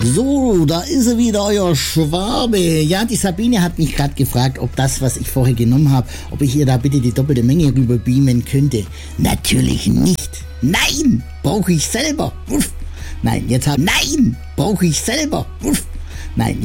So, da ist er wieder, euer Schwabe. Ja, die Sabine hat mich gerade gefragt, ob das, was ich vorher genommen habe, ob ich ihr da bitte die doppelte Menge rüber beamen könnte. Natürlich nicht. Nein, brauche ich selber. Uff. Nein, brauche ich selber. Uff. Nein.